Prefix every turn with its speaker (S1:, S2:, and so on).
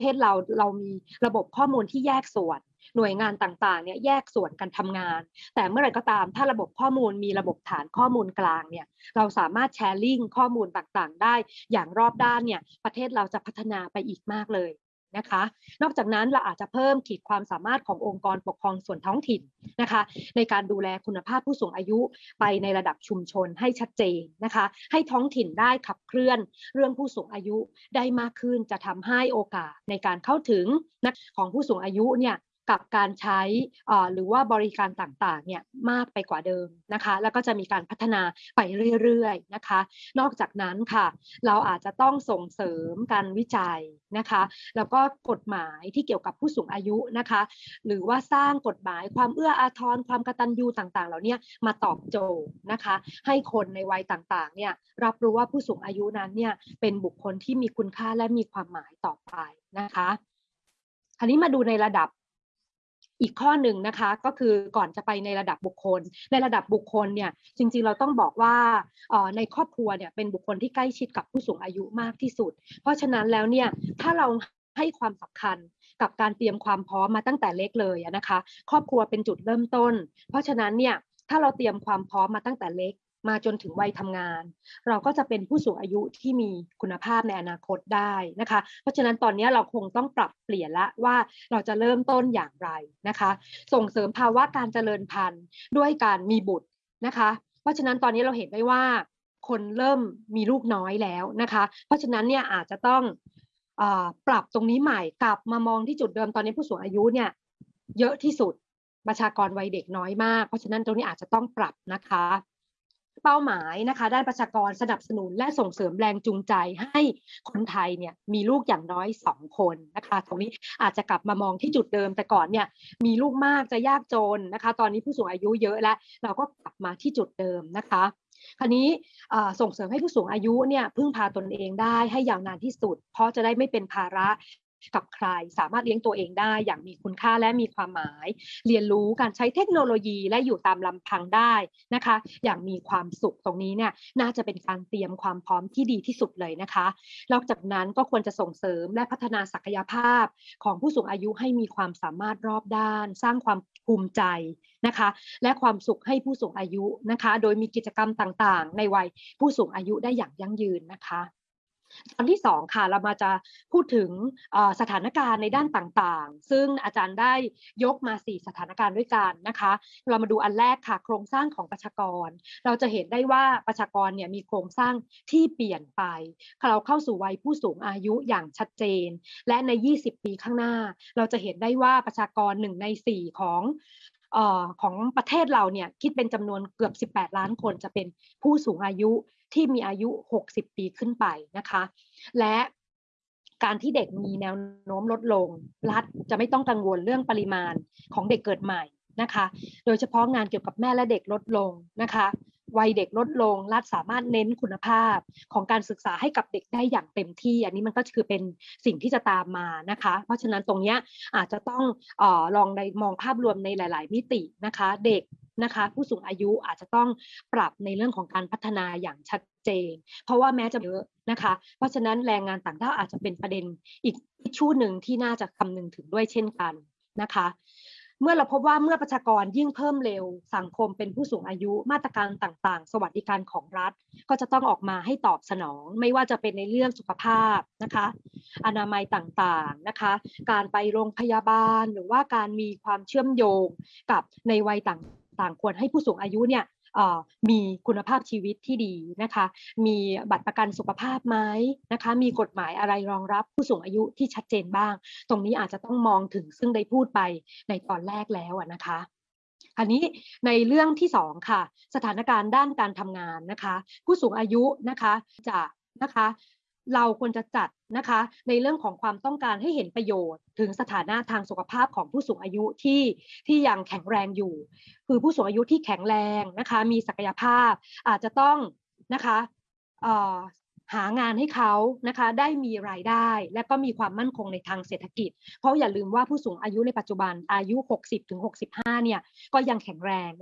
S1: เทศเรามีระบบข้อมูลที่แยกส่วนหน่วยงานต่างๆเนี่ยแยกส่วนกันทำงานแต่เมื่อไหร่ก็ตามถ้าระบบข้อมูลมีระบบฐานข้อมูลกลางเนี่ยเราสามารถแชร์ลิงก์ข้อมูลต่างๆได้อย่างรอบด้านเนี่ยประเทศเราจะพัฒนาไปอีกมากเลยนะคะนอกจากนั้นเราอาจจะเพิ่มขีดความสามารถขององค์กรปกครองส่วนท้องถิ่นนะคะในการดูแลคุณภาพผู้สูงอายุไปในระดับชุมชนให้ชัดเจนนะคะให้ท้องถิ่นได้ขับเคลื่อนเรื่องผู้สูงอายุได้มากขึ้นจะทำให้โอกาสในการเข้าถึงของผู้สูงอายุเนี่ยกับการใช้หรือว่าบริการต่างๆเนี่ยมากไปกว่าเดิมนะคะแล้วก็จะมีการพัฒนาไปเรื่อยๆนะคะนอกจากนั้นค่ะเราอาจจะต้องส่งเสริมการวิจัยนะคะแล้วก็กฎหมายที่เกี่ยวกับผู้สูงอายุนะคะหรือว่าสร้างกฎหมายความเอื้ออาทรความกตัญญูต่างๆเหล่านี้มาตอบโจทย์นะคะให้คนในวัยต่างๆเนี่ยรับรู้ว่าผู้สูงอายุนั้นเนี่ยเป็นบุคคลที่มีคุณค่าและมีความหมายต่อไปนะคะอันนี้มาดูในระดับอีกข้อหนึ่งนะคะก็คือก่อนจะไปในระดับบุคคลในระดับบุคคลเนี่ยจริงๆเราต้องบอกว่าในครอบครัวเนี่ยเป็นบุคคลที่ใกล้ชิดกับผู้สูงอายุมากที่สุดเพราะฉะนั้นแล้วเนี่ยถ้าเราให้ความสำคัญกับการเตรียมความพร้อมมาตั้งแต่เล็กเลยนะคะครอบครัวเป็นจุดเริ่มต้นเพราะฉะนั้นเนี่ยถ้าเราเตรียมความพร้อมมาตั้งแต่เล็กมาจนถึงวัยทำงานเราก็จะเป็นผู้สูงอายุที่มีคุณภาพในอนาคตได้นะคะเพราะฉะนั้นตอนนี้เราคงต้องปรับเปลี่ยนละว่าเราจะเริ่มต้นอย่างไรนะคะส่งเสริมภาวะการเจริญพันธุ์ด้วยการมีบุตรนะคะเพราะฉะนั้นตอนนี้เราเห็นได้ว่าคนเริ่มมีลูกน้อยแล้วนะคะเพราะฉะนั้นเนี่ยอาจจะต้องปรับตรงนี้ใหม่กลับมามองที่จุดเดิมตอนนี้ผู้สูงอายุเนี่ยเยอะที่สุดประชากรวัยเด็กน้อยมากเพราะฉะนั้นตรงนี้อาจจะต้องปรับนะคะเป้าหมายนะคะด้านประชากรสนับสนุนและส่งเสริมแรงจูงใจให้คนไทยเนี่ยมีลูกอย่างน้อย2คนนะคะตรงนี้อาจจะกลับมามองที่จุดเดิมแต่ก่อนเนี่ยมีลูกมากจะยากจนนะคะตอนนี้ผู้สูงอายุเยอะแล้วเราก็กลับมาที่จุดเดิมนะคะคราวนี้ส่งเสริมให้ผู้สูงอายุเนี่ยพึ่งพาตนเองได้ให้ยาวนานที่สุดเพราะจะได้ไม่เป็นภาระกับใครสามารถเลี้ยงตัวเองได้อย่างมีคุณค่าและมีความหมายเรียนรู้การใช้เทคโนโลยีและอยู่ตามลำพังได้นะคะอย่างมีความสุขตรงนี้เนี่ยน่าจะเป็นการเตรียมความพร้อมที่ดีที่สุดเลยนะคะนอกจากนั้นก็ควรจะส่งเสริมและพัฒนาศักยภาพของผู้สูงอายุให้มีความสามารถรอบด้านสร้างความภูมิใจนะคะและความสุขให้ผู้สูงอายุนะคะโดยมีกิจกรรมต่างๆในวัยผู้สูงอายุได้อย่างยั่งยืนนะคะตอนที่2ค่ะเรามาจะพูดถึงสถานการณ์ในด้านต่างๆซึ่งอาจารย์ได้ยกมา4สถานการณ์ด้วยกันนะคะเรามาดูอันแรกค่ะโครงสร้างของประชากรเราจะเห็นได้ว่าประชากรเนี่ยมีโครงสร้างที่เปลี่ยนไปเราเข้าสู่วัยผู้สูงอายุอย่างชัดเจนและใน20ปีข้างหน้าเราจะเห็นได้ว่าประชากร1ใน4ของประเทศเราเนี่ยคิดเป็นจำนวนเกือบ18ล้านคนจะเป็นผู้สูงอายุที่มีอายุ60ปีขึ้นไปนะคะและการที่เด็กมีแนวโน้มลดลงรัฐจะไม่ต้องกังวลเรื่องปริมาณของเด็กเกิดใหม่นะคะโดยเฉพาะงานเกี่ยวกับแม่และเด็กลดลงนะคะวัยเด็กลดลงรัฐสามารถเน้นคุณภาพของการศึกษาให้กับเด็กได้อย่างเต็มที่อันนี้มันก็คือเป็นสิ่งที่จะตามมานะคะเพราะฉะนั้นตรงนี้อาจจะต้องลองในมองภาพรวมในหลายๆมิตินะคะเด็กนะคะผู้สูงอายุอาจจะต้องปรับในเรื่องของการพัฒนาอย่างชัดเจนเพราะว่าแม้จะเยอะนะคะเพราะฉะนั้นแรงงานต่างด้าวอาจจะเป็นประเด็นอีกชู่หนึ่งที่น่าจะคำนึงถึงด้วยเช่นกันนะคะเมื่อเราพบว่าเมื่อประชากรยิ่งเพิ่มเร็วสังคมเป็นผู้สูงอายุมาตรการต่างๆสวัสดิการของรัฐก็จะต้องออกมาให้ตอบสนองไม่ว่าจะเป็นในเรื่องสุขภาพนะคะอนามัยต่างๆนะคะการไปโรงพยาบาลหรือว่าการมีความเชื่อมโยงกับในวัยต่างๆควรให้ผู้สูงอายุเนี่ยมีคุณภาพชีวิตที่ดีนะคะมีบัตรประกันสุขภาพไหมนะคะมีกฎหมายอะไรรองรับผู้สูงอายุที่ชัดเจนบ้างตรงนี้อาจจะต้องมองถึงซึ่งได้พูดไปในตอนแรกแล้วนะคะอันนี้ในเรื่องที่2ค่ะสถานการณ์ด้านการทำงานนะคะผู้สูงอายุนะคะจะนะคะเราควรจะจัดนะคะในเรื่องของความต้องการให้เห็นประโยชน์ถึงสถานะทางสุขภาพของผู้สูงอายุที่ยังแข็งแรงอยู่คือผู้สูงอายุที่แข็งแรงนะคะมีศักยภาพอาจจะต้องนะคะหางานให้เขานะคะได้มีรายได้และก็มีความมั่นคงในทางเศรษฐกิจเพราะอย่าลืมว่าผู้สูงอายุในปัจจุบันอายุ60-65เนี่ยก็ยังแข็งแรง